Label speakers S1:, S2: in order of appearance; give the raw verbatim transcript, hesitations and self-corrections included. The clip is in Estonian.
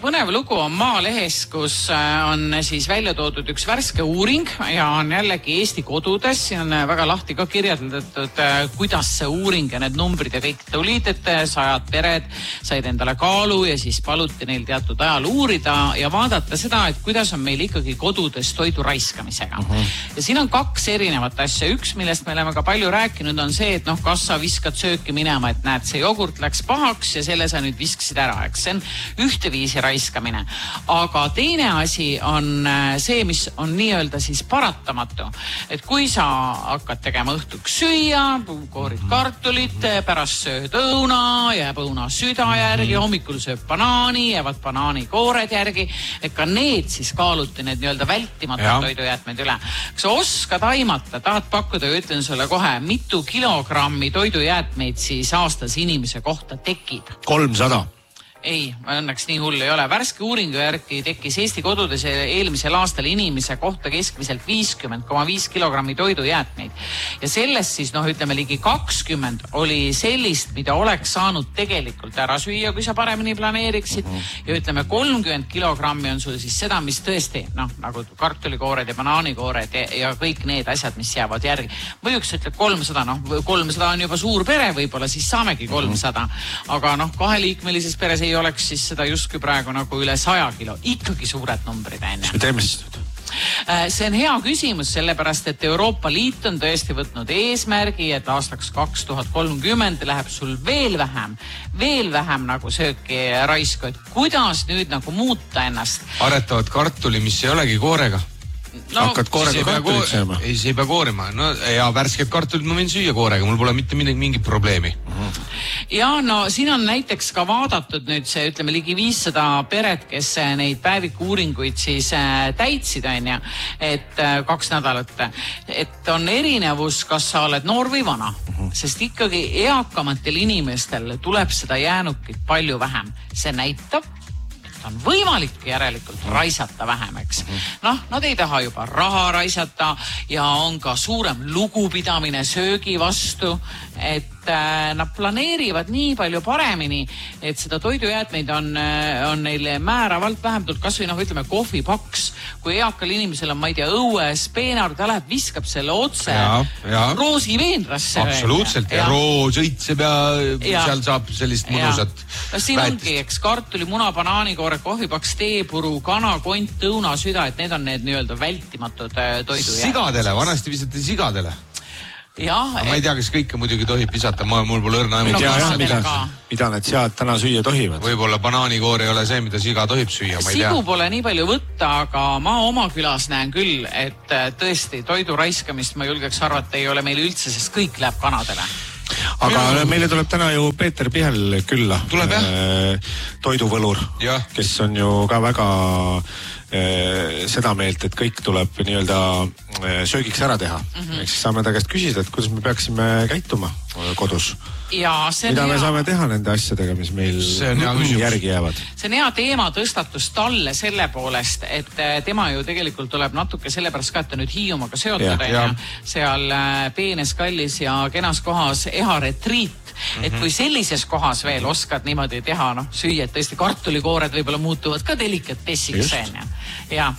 S1: põnev lugu on Maalehes, kus on siis välja toodud üks värske uuring ja on jällegi Eesti kodudes. Siin on väga lahti ka kirjeldatud, kuidas see uuring ja need numbrid ja kõik tulid, et sajad pered said endale kaalu ja siis paluti neil teatud ajal uurida ja vaadata seda, et kuidas on meil ikkagi kodudes toidu raiskamisega. Uh-huh. Ja siin on kaks erinevat asja. Üks, millest me oleme ka palju rääkinud, on see, et noh, kas sa viskad sööki minema, et näed, see jogurt läks pahaks ja selle sa nüüd viskasid ära, eks see on ühteviisi raiskamine. Aga teine asi on see, mis on nii-öelda siis paratamatu. Et kui sa hakkad tegema õhtuks süüa, koorid kartulit, pärast sööd õuna, jääb õuna süda järgi, hommikul sööb banaani, jäävad banaani koored järgi, et ka need siis kaaluti need nii-öelda vältimatud toidujäätmed üle. Kas sa oskad aimata, tahad pakkuda ja ütlen sulle kohe, mitu kilogrammi toidujäätmeid siis aastas inimese kohta tekib?
S2: kolmsada.
S1: Ei, õnneks nii hull ei ole. Värske uuringu järgi tekkis Eesti kodudes eelmisel aastal inimese kohta keskmiselt viiskümmend koma viis kilogrammi toidujäätmeid. Ja sellest siis, noh, ütleme ligi kakskümmend oli sellist, mida oleks saanud tegelikult ära süüa, kui sa paremini planeeriksid. Ja ütleme, kolmkümmend kilogrammi on sul siis seda, mis tõesti, noh, nagu kartulikoored ja banaanikoored ja, ja kõik need asjad, mis jäävad järgi. Muidugi sa ütleb kolmsada, noh, kolmsada on juba suur pere, võib-olla siis saamegi kolmsada. Aga noh, kaheliikmelises peres ei oleks siis seda justkui praegu nagu üle saja kilo. Ikkagi suured numbrid enne.
S2: Mis me teeme siis nüüd?
S1: See on hea küsimus, sellepärast, et Euroopa Liit on tõesti võtnud eesmärgi, et aastaks kaks tuhat kolmkümmend läheb sul veel vähem, veel vähem nagu sööki raisku. Et kuidas nüüd nagu muuta ennast?
S3: Aretavad kartuli, mis ei olegi koorega.
S1: No,
S2: hakkad koorega kartulit sööma?
S3: Ei, see ei pea koorima. No, ja värsked kartulit ma võin süüa koorega, mul pole mitte midagi, mingit probleemi.
S1: Ja no siin on näiteks ka vaadatud nüüd see, ütleme, ligi viissada peret, kes neid päevikuuringuid siis täitsid, on ja, et kaks nädalat, et on erinevus, kas sa oled noor või vana, sest ikkagi eakamatel inimestel tuleb seda jäänukit palju vähem. See näitab, on võimalik järelikult raisata vähem, eks. Noh, nad ei taha juba raha raisata ja on ka suurem lugupidamine söögi vastu, et äh, nad planeerivad nii palju paremini, et seda toidujäätmeid on, on neil määravalt vähemalt, kas või noh, ütleme kohvipaks, kui eakal inimesel on, ma ei tea, õues peenar, ta läheb, viskab selle otse
S3: ja, ja.
S1: roosiveenrasse.
S3: Absoluutselt, ja, ja roos õitseb ja, ja seal saab sellist mõnusat
S1: no, siin väetist. Ongi, eks, kartuli, muna, banaanikoore, kohvipaks, teepuru, kana, kont, õuna, süda, et need on need nii-öelda vältimatud toidujäätmed.
S3: Sigadele, vanasti visati sigadele.
S1: Ja,
S3: ma ei tea, kas kõike muidugi tohib visata, ma, mul pole õrna
S2: aimu. No, mida, mida need sead täna süüa tohivad?
S3: Võib-olla banaanikoor ei ole see, mida siga tohib süüa, ma ei tea.
S1: Sigu pole nii palju võtta, aga ma oma külas näen küll, et tõesti toidu raiskamist ma julgeks arvata ei ole meil üldse, sest kõik läheb kanadele.
S2: Aga Minu... meile tuleb täna ju Peeter Pihel külla.
S3: Tuleb jah?
S2: Toiduvõlur,
S3: ja.
S2: Kes on ju ka väga seda meelt, et kõik tuleb nii-öelda söögiks ära teha. Mm-hmm. Eks saame ta käest küsida, et kuidas me peaksime käituma kodus.
S1: Ja
S2: mida me
S1: hea...
S2: saame teha nende asjadega, mis meil järgi jäävad?
S1: See on hea teema tõstatus talle selle poolest, et tema ju tegelikult tuleb natuke sellepärast ka, et ta nüüd Hiiumaga seotud ja, ja. Seal peenes, kallis ja kenas kohas Eha Retriit. Mm-hmm. Et kui sellises kohas veel oskad niimoodi teha, noh, süüa, et tõesti kartulikoored võib-olla muutuvad ka delikatessiks. Ja